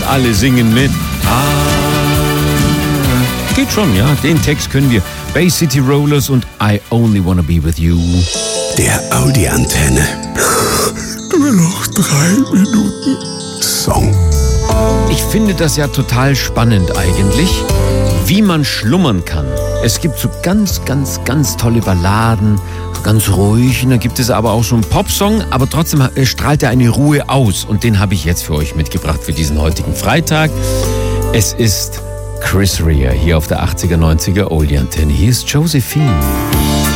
alle singen mit. Geht schon, ja, den Text können wir. Bay City Rollers und I Only Wanna Be With You. Der Audi-Antenne. Nur noch 3 Minuten Song. Ich finde das ja total spannend eigentlich, wie man schlummern kann. Es gibt so ganz, ganz, ganz tolle Balladen, ganz ruhig. Und dann gibt es aber auch so einen Popsong, aber trotzdem strahlt er eine Ruhe aus. Und den habe ich jetzt für euch mitgebracht für diesen heutigen Freitag. Es ist Chris Rea hier auf der 80er, 90er Oldie Antenne. Hier ist Josephine.